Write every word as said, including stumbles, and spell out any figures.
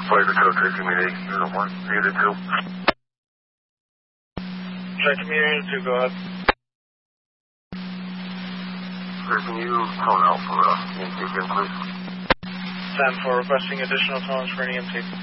Flight Control, Trade Community, Unit one, Unit two. Trade Community, Unit two, go ahead. Sir, can you tone out for uh, E M T again, please? ten four, requesting additional tones for an E M T.